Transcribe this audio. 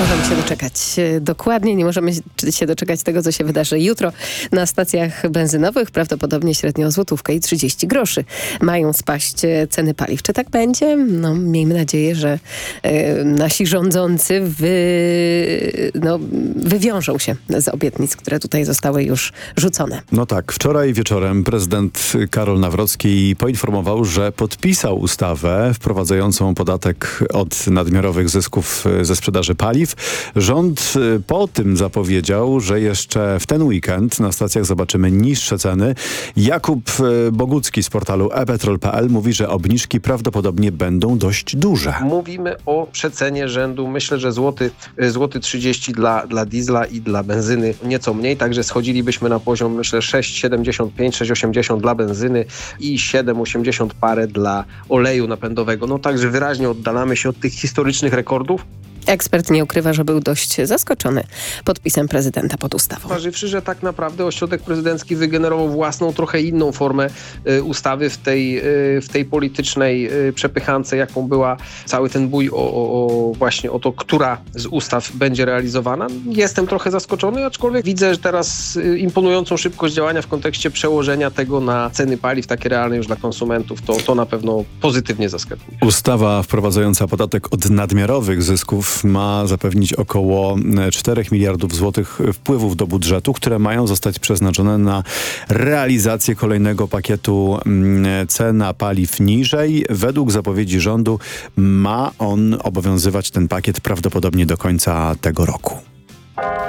możemy się doczekać. Dokładnie nie możemy się doczekać tego, co się wydarzy jutro na stacjach benzynowych. Prawdopodobnie średnio o złotówkę i 30 groszy mają spaść ceny paliw. Czy tak będzie? No, miejmy nadzieję, że nasi rządzący wywiążą się z obietnic, które tutaj zostały już rzucone. No tak, wczoraj wieczorem prezydent Karol Nawrocki poinformował, że podpisał ustawę wprowadzającą podatek od nadmiarowych zysków ze sprzedaży paliw. Rząd po tym zapowiedział, że jeszcze w ten weekend na stacjach zobaczymy niższe ceny. Jakub Bogucki z portalu ePetrol.pl mówi, że obniżki prawdopodobnie będą dość duże. Mówimy o przecenie rzędu, myślę, że złoty 30 dla diesla i dla benzyny nieco mniej, także schodzilibyśmy na poziom, myślę, 6,75, 6,80 dla benzyny i 7,80 parę dla oleju napędowego. No także wyraźnie oddalamy się od tych historycznych rekordów. Ekspert nie ukrywa, że był dość zaskoczony podpisem prezydenta pod ustawą. Zważywszy, że tak naprawdę ośrodek prezydencki wygenerował własną, trochę inną formę ustawy w tej politycznej przepychance, jaką była cały ten bój właśnie o to, która z ustaw będzie realizowana. Jestem trochę zaskoczony, aczkolwiek widzę, że teraz imponującą szybkość działania w kontekście przełożenia tego na ceny paliw, takie realne już dla konsumentów. To na pewno pozytywnie zaskakuje. Ustawa wprowadzająca podatek od nadmiarowych zysków ma zapewnić około 4 miliardów złotych wpływów do budżetu, które mają zostać przeznaczone na realizację kolejnego pakietu cena paliw niżej. Według zapowiedzi rządu ma on obowiązywać ten pakiet prawdopodobnie do końca tego roku.